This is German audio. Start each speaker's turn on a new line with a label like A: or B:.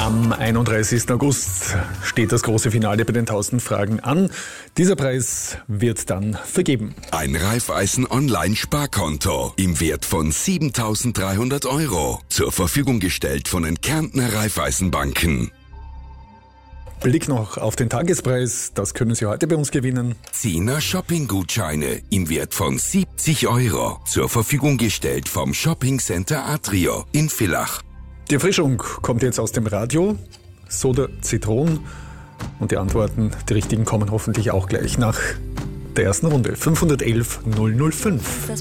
A: Am 31. August steht das große Finale bei den 1000 Fragen an. Dieser Preis wird dann vergeben.
B: Ein Raiffeisen-Online-Sparkonto im Wert von 7.300 €. Zur Verfügung gestellt von den Kärntner Raiffeisenbanken.
A: Blick noch auf den Tagespreis, das können Sie heute bei uns gewinnen.
B: 10er Shopping-Gutscheine im Wert von 70 €. Zur Verfügung gestellt vom Shopping Center Atrio in Villach.
A: Die Erfrischung kommt jetzt aus dem Radio, Soda Zitron, und die Antworten, die richtigen, kommen hoffentlich auch gleich nach der ersten Runde. 511 005.